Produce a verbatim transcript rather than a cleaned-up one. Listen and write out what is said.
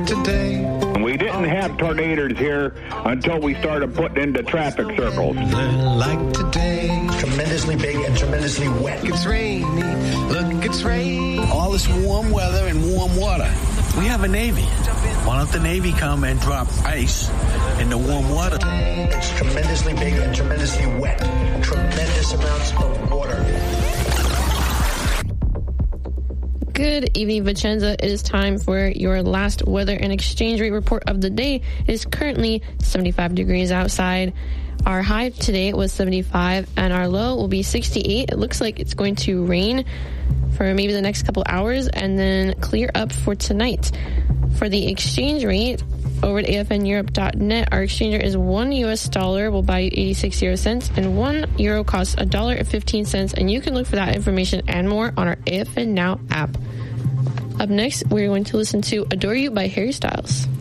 today. We didn't have tornadoes here until we started putting into traffic circles. Like today. Tremendously big and tremendously wet. It's rainy. Look, it's rain. All this warm weather and warm water. We have a Navy. Why don't the Navy come and drop ice in the warm water? It's tremendously big and tremendously wet. Tremendous amounts of water. Good evening, Vicenza. It is time for your last weather and exchange rate report of the day. It is currently seventy-five degrees outside. Our high today was seventy-five, and our low will be sixty-eight. It looks like it's going to rain for maybe the next couple hours and then clear up for tonight. For the exchange rate, over at A F N Europe dot net, our exchange rate is one U S dollar will buy you eighty-six euro cents, and one euro costs a dollar and fifteen cents. And you can look for that information and more on our A F N Now app. Up next, we're going to listen to Adore You by Harry Styles.